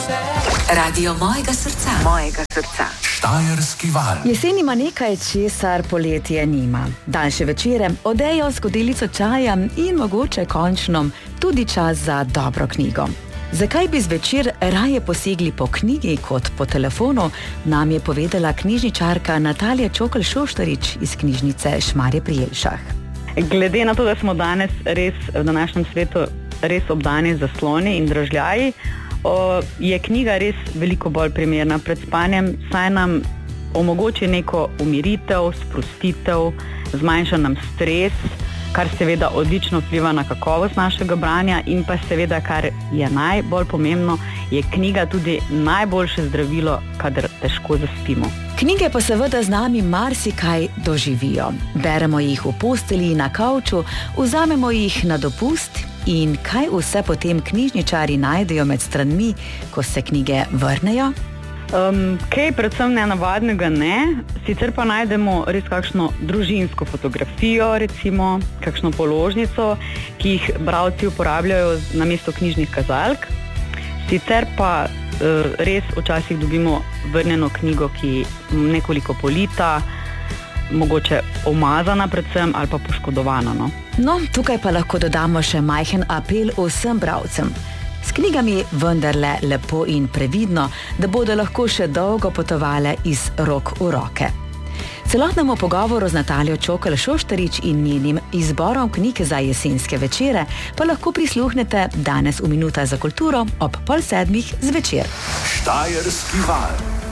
Radio mojega srca. Mojega srca. Štajerski val. Jesen ima nekaj, česar poletje nima. Daljše večere, odejo, skodelico čaja in mogoče končno tudi čas za dobro knjigo. Zakaj bi zvečer raje posegli po knjigi kot po telefonu, nam je povedala knjižničarka Natalija Čokl-Šoštarič iz knjižnice Šmarje pri Jelšah. Glede na to, da smo danes res v današnjem svetu res obdani z zasloni in dražljaji, je knjiga res veliko bolj primerna pred spanjem, saj nam omogoči neko umiritev, sprostitev, zmanjša nam stres, kar seveda odlično vpliva na kakovost našega branja in pa seveda, kar je najbolj pomembno, je knjiga tudi najboljše zdravilo, kadar težko zaspimo. Knjige pa seveda z nami marsikaj doživijo. Beremo jih v postelji, na kavču, vzamemo jih na dopust in kaj vse potem knjižničari najdejo med stranmi, ko se knjige vrnejo? Kaj predvsem nenavadnega ne, sicer pa najdemo res kakšno družinsko fotografijo, recimo kakšno položnico, ki jih bralci uporabljajo namesto knjižnih kazalk. Sicer pa res včasih dobimo vrnjeno knjigo, ki nekoliko polita, mogoče omazana predvsem ali pa poškodovana. No, tukaj pa lahko dodamo še majhen apel vsem bralcem. S knjigami vendarle lepo in previdno, da bodo lahko še dolgo potovale iz rok v roke. Celotnemu pogovoru z Natalijo Čokl-Šoštarič in njenim izborom knjig za jesenske večere pa lahko prisluhnete danes v Minutah za kulturo ob 6:30 zvečer. Štajerski val.